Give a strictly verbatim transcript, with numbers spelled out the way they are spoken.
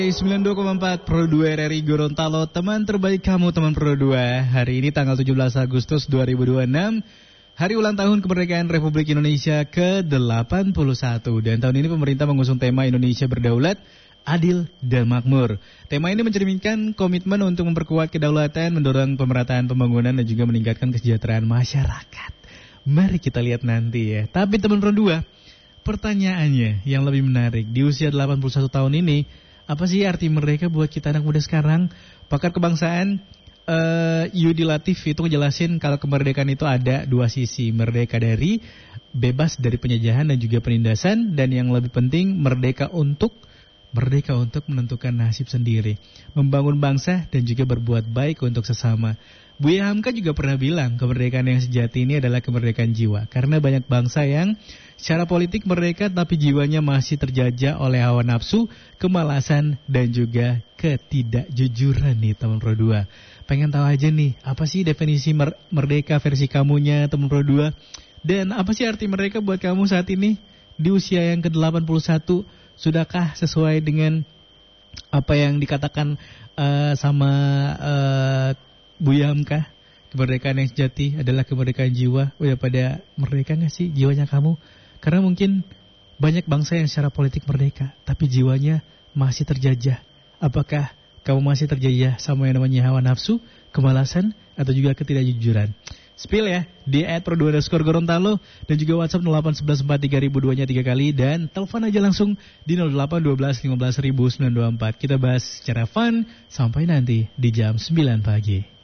sembilan puluh dua koma empat Pro dua R R I Gorontalo, teman terbaik kamu, teman Pro dua. Hari ini tanggal tujuh belas Agustus dua ribu dua puluh enam, hari ulang tahun kemerdekaan Republik Indonesia ke delapan puluh satu. Dan tahun ini pemerintah mengusung tema Indonesia Berdaulat, Adil dan Makmur. Tema ini mencerminkan komitmen untuk memperkuat kedaulatan, mendorong pemerataan pembangunan dan juga meningkatkan kesejahteraan masyarakat. Mari kita lihat nanti ya. Tapi teman Pro dua, pertanyaannya yang lebih menarik, di usia delapan puluh satu tahun ini, apa sih arti merdeka buat kita anak muda sekarang? Pakar kebangsaan uh, Yudi Latif itu ngejelasin kalau kemerdekaan itu ada dua sisi. Merdeka dari bebas dari penjajahan dan juga penindasan. Dan yang lebih penting merdeka untuk Merdeka untuk menentukan nasib sendiri, membangun bangsa dan juga berbuat baik untuk sesama. Buya Hamka juga pernah bilang kemerdekaan yang sejati ini adalah kemerdekaan jiwa. Karena banyak bangsa yang secara politik merdeka tapi jiwanya masih terjajah oleh hawa nafsu, kemalasan dan juga ketidakjujuran nih teman Pro dua. Pengen tahu aja nih, apa sih definisi mer- merdeka versi kamunya teman Pro dua? Dan apa sih arti merdeka buat kamu saat ini di usia yang ke delapan puluh satu? Sudahkah sesuai dengan apa yang dikatakan uh, sama uh, Buya Hamka? Kemerdekaan yang sejati adalah kemerdekaan jiwa. Udah pada merdeka gak sih jiwanya kamu? Karena mungkin banyak bangsa yang secara politik merdeka, tapi jiwanya masih terjajah. Apakah kamu masih terjajah sama yang namanya hawa nafsu, kemalasan, atau juga ketidakjujuran? Spill ya di at pro dua underscore Gorontalo dan juga WhatsApp nol delapan satu satu empat tiga nol nol dua nya tiga kali dan telepon aja langsung di nol delapan satu dua lima belas sembilan dua empat. Kita bahas secara fun sampai nanti di jam sembilan pagi.